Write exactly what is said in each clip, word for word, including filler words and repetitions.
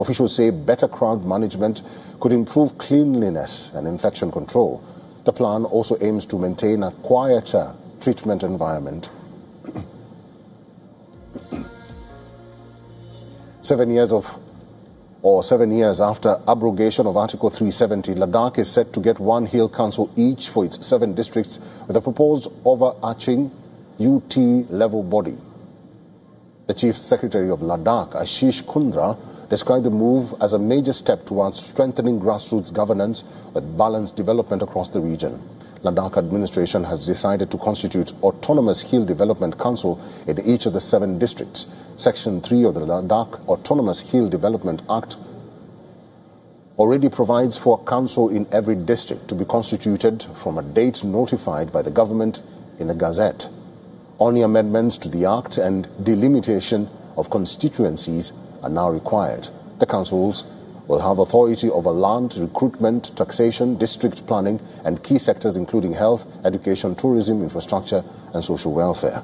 Officials say better crowd management could improve cleanliness and infection control. The plan also aims to maintain a quieter treatment environment. Seven years of, or seven years after abrogation of Article three seventy, Ladakh is set to get one hill council each for its seven districts with a proposed overarching U T level body. The Chief Secretary of Ladakh, Ashish Kundra, described the move as a major step towards strengthening grassroots governance with balanced development across the region. Ladakh administration has decided to constitute Autonomous Hill Development Council in each of the seven districts. Section three of the Ladakh Autonomous Hill Development Act already provides for a council in every district to be constituted from a date notified by the government in the Gazette. Only amendments to the Act and delimitation of constituencies are now required. The councils will have authority over land, recruitment, taxation, district planning, and key sectors including health, education, tourism, infrastructure, and social welfare.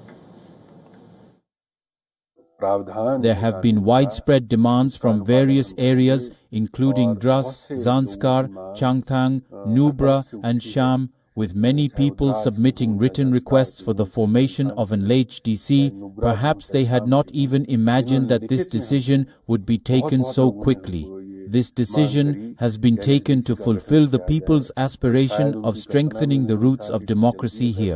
There have been widespread demands from various areas, including Dras, Zanskar, Changthang, Nubra, and Sham, with many people submitting written requests for the formation of an L H D C. Perhaps they had not even imagined that this decision would be taken so quickly. This decision has been taken to fulfill the people's aspiration of strengthening the roots of democracy here.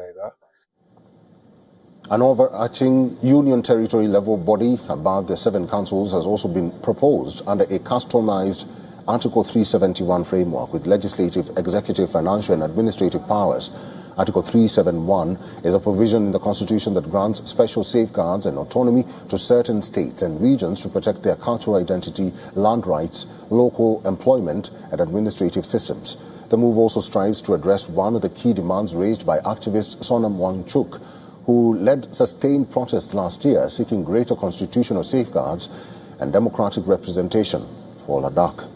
An overarching union territory level body above the seven councils has also been proposed under a customized Article three seventy-one framework with legislative, executive, financial and administrative powers. Article three seventy-one is a provision in the Constitution that grants special safeguards and autonomy to certain states and regions to protect their cultural identity, land rights, local employment and administrative systems. The move also strives to address one of the key demands raised by activist Sonam Wangchuk, who led sustained protests last year seeking greater constitutional safeguards and democratic representation for Ladakh.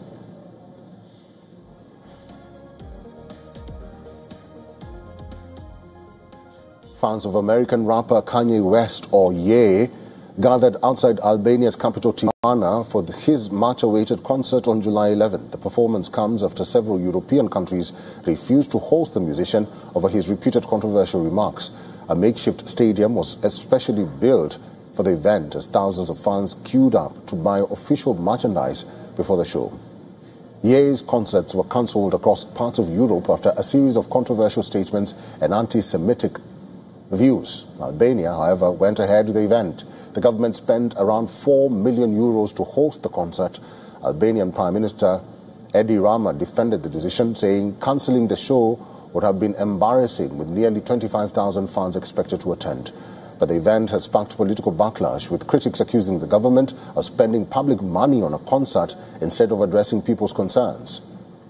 Fans of American rapper Kanye West, or Ye, gathered outside Albania's capital Tirana for his much-awaited concert on July eleventh. The performance comes after several European countries refused to host the musician over his repeated controversial remarks. A makeshift stadium was especially built for the event as thousands of fans queued up to buy official merchandise before the show. Ye's concerts were cancelled across parts of Europe after a series of controversial statements and anti-Semitic views. Albania, however, went ahead with the event. The government spent around four million euros to host the concert. Albanian Prime Minister Edi Rama defended the decision, saying cancelling the show would have been embarrassing, with nearly twenty-five thousand fans expected to attend. But the event has sparked political backlash, with critics accusing the government of spending public money on a concert instead of addressing people's concerns.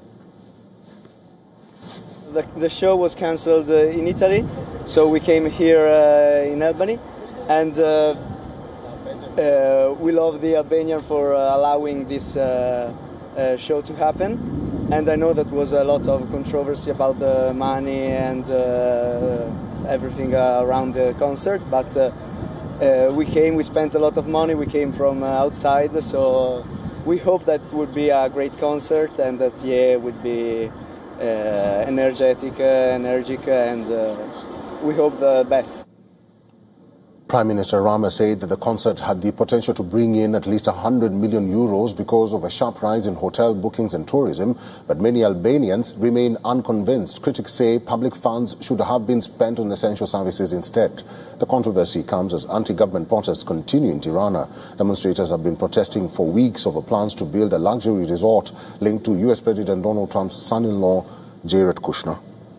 The, the show was cancelled uh, in Italy, so we came here uh, in Albany, and uh, uh, we love the Albanian for uh, allowing this uh, uh, show to happen. And I know that was a lot of controversy about the money and uh, everything uh, around the concert, but uh, uh, we came, we spent a lot of money, we came from uh, outside, so we hope that it would be a great concert and that yeah would be Uh, energetic, uh, energic, and uh, we hope the best. Prime Minister Rama said that the concert had the potential to bring in at least one hundred million euros because of a sharp rise in hotel bookings and tourism, but many Albanians remain unconvinced. Critics say public funds should have been spent on essential services instead. The controversy comes as anti-government protests continue in Tirana. Demonstrators have been protesting for weeks over plans to build a luxury resort linked to U S President Donald Trump's son-in-law, Jared Kushner.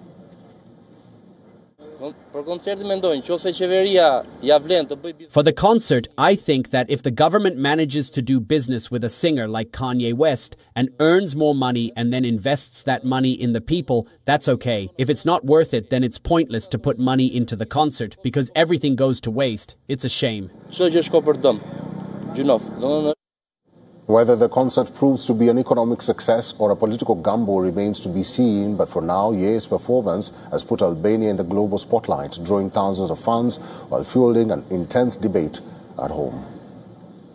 For the concert, I think that if the government manages to do business with a singer like Kanye West and earns more money and then invests that money in the people, that's okay. If it's not worth it, then it's pointless to put money into the concert because everything goes to waste. It's a shame. Whether the concert proves to be an economic success or a political gamble remains to be seen, but for now, Ye's performance has put Albania in the global spotlight, drawing thousands of fans while fueling an intense debate at home.